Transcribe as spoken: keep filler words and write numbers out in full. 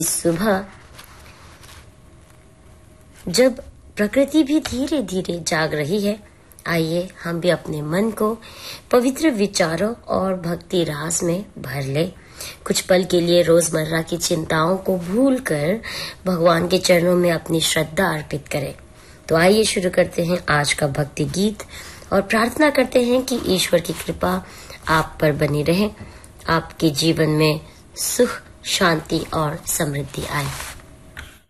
सुबह जब प्रकृति भी धीरे धीरे जाग रही है, आइए हम भी अपने मन को पवित्र विचारों और भक्ति रास में भर ले। कुछ पल के लिए रोजमर्रा की चिंताओं को भूलकर भगवान के चरणों में अपनी श्रद्धा अर्पित करें। तो आइए शुरू करते हैं आज का भक्ति गीत और प्रार्थना करते हैं कि ईश्वर की कृपा आप पर बनी रहे, आपके जीवन में सुख, शांति और समृद्धि आए।